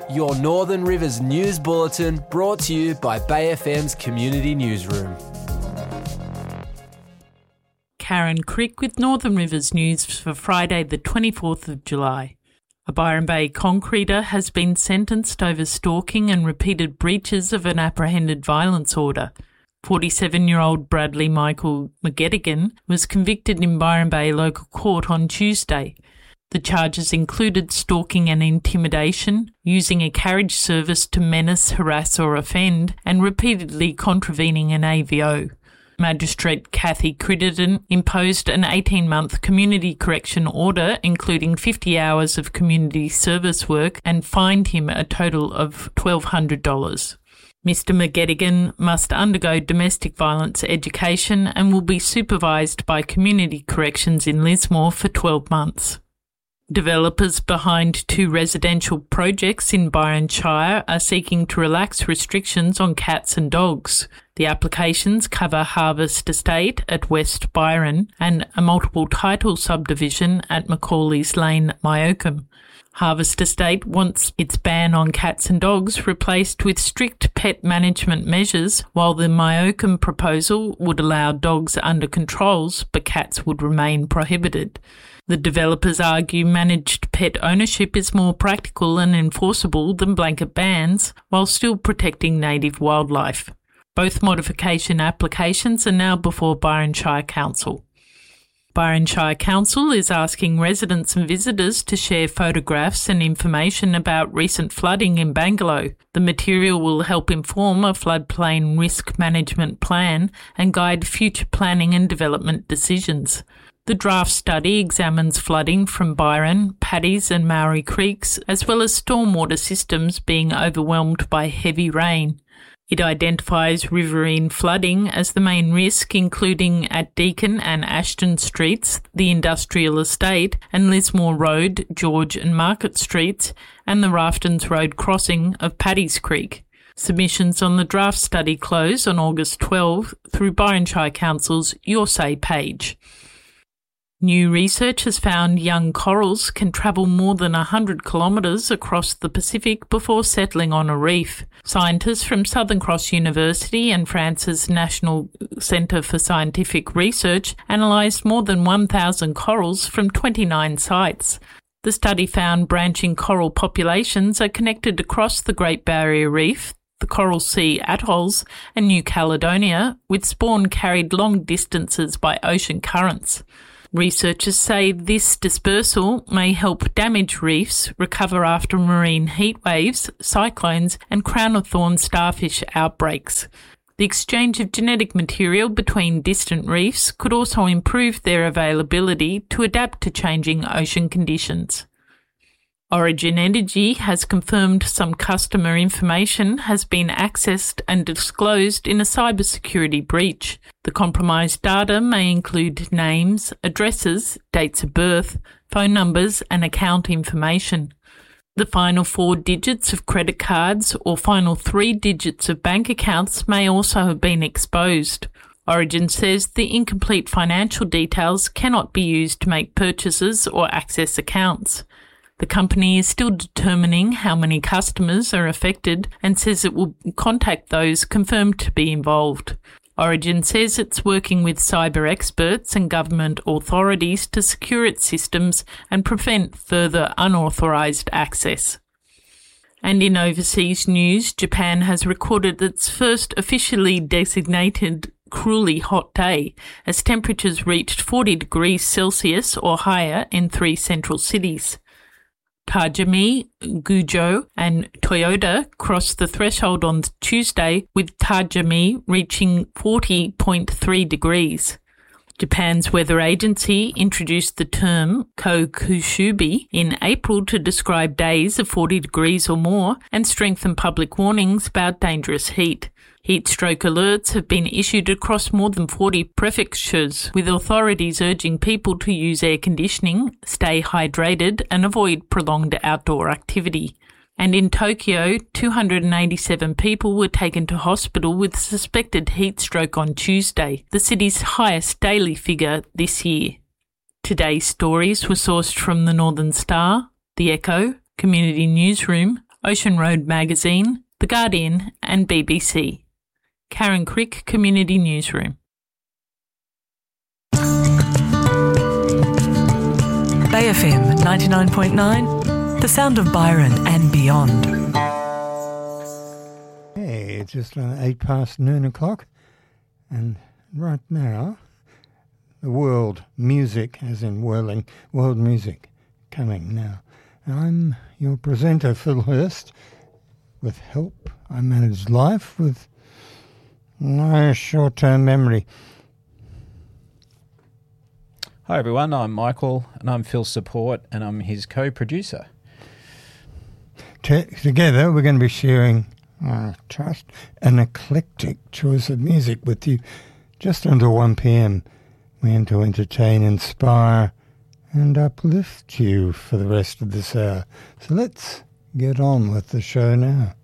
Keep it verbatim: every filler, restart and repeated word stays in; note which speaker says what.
Speaker 1: Your Northern Rivers News Bulletin, brought to you by Bay F M's Community Newsroom.
Speaker 2: Karen Crick with Northern Rivers News for Friday the twenty-fourth of July. A Byron Bay concreter has been sentenced over stalking and repeated breaches of an apprehended violence order. forty-seven-year-old Bradley Michael McGettigan was convicted in Byron Bay local court on Tuesday. The charges included stalking and intimidation, using a carriage service to menace, harass or offend, and repeatedly contravening an A V O. Magistrate Kathy Crittenden imposed an eighteen-month community correction order, including fifty hours of community service work, and fined him a total of twelve hundred dollars. Mister McGettigan must undergo domestic violence education and will be supervised by Community Corrections in Lismore for twelve months. Developers behind two residential projects in Byron Shire are seeking to relax restrictions on cats and dogs. The applications cover Harvest Estate at West Byron and a multiple title subdivision at Macaulay's Lane, Myocombe. Harvest Estate wants its ban on cats and dogs replaced with strict pet management measures, while the Myocombe proposal would allow dogs under controls but cats would remain prohibited. The developers argue managed pet ownership is more practical and enforceable than blanket bans, while still protecting native wildlife. Both modification applications are now before Byron Shire Council. Byron Shire Council is asking residents and visitors to share photographs and information about recent flooding in Bangalow. The material will help inform a floodplain risk management plan and guide future planning and development decisions. The draft study examines flooding from Byron, Paddy's and Maori creeks, as well as stormwater systems being overwhelmed by heavy rain. It identifies riverine flooding as the main risk, including at Deakin and Ashton Streets, the Industrial Estate, and Lismore Road, George and Market Streets, and the Raftons Road crossing of Paddy's Creek. Submissions on the draft study close on August twelfth through Byron Shire Council's Your Say page. New research has found young corals can travel more than one hundred kilometres across the Pacific before settling on a reef. Scientists from Southern Cross University and France's National Centre for Scientific Research analysed more than one thousand corals from twenty-nine sites. The study found branching coral populations are connected across the Great Barrier Reef, the Coral Sea atolls and New Caledonia, with spawn carried long distances by ocean currents. Researchers say this dispersal may help damaged reefs recover after marine heat waves, cyclones and crown-of-thorns starfish outbreaks. The exchange of genetic material between distant reefs could also improve their availability to adapt to changing ocean conditions. Origin Energy has confirmed some customer information has been accessed and disclosed in a cybersecurity breach. The compromised data may include names, addresses, dates of birth, phone numbers and account information. The final four digits of credit cards or final three digits of bank accounts may also have been exposed. Origin says the incomplete financial details cannot be used to make purchases or access accounts. The company is still determining how many customers are affected and says it will contact those confirmed to be involved. Origin says it's working with cyber experts and government authorities to secure its systems and prevent further unauthorised access. And in overseas news, Japan has recorded its first officially designated cruelly hot day as temperatures reached forty degrees Celsius or higher in three central cities. Tajimi, Guizhou and Toyota crossed the threshold on Tuesday, with Tajimi reaching forty point three degrees. Japan's weather agency introduced the term kokushubi in April to describe days of forty degrees or more and strengthen public warnings about dangerous heat. Heat stroke alerts have been issued across more than forty prefectures, with authorities urging people to use air conditioning, stay hydrated and avoid prolonged outdoor activity. And in Tokyo, two hundred eighty-seven people were taken to hospital with suspected heat stroke on Tuesday, the city's highest daily figure this year. Today's stories were sourced from the Northern Star, The Echo, Community Newsroom, Ocean Road Magazine, The Guardian and B B C. Karen Crick, Community Newsroom.
Speaker 3: Bay F M ninety-nine point nine, the sound of Byron and beyond.
Speaker 4: Hey, it's just uh, eight past noon o'clock, and right now, the world music, as in whirling, world music, coming now. And I'm your presenter, Phil Hurst. With help, I manage life with no short-term memory.
Speaker 5: Hi everyone, I'm Michael and I'm Phil's support and I'm his co-producer.
Speaker 4: T- together we're going to be sharing, I trust, an eclectic choice of music with you just until one p.m. We aim to entertain, inspire and uplift you for the rest of this hour. So let's get on with the show now.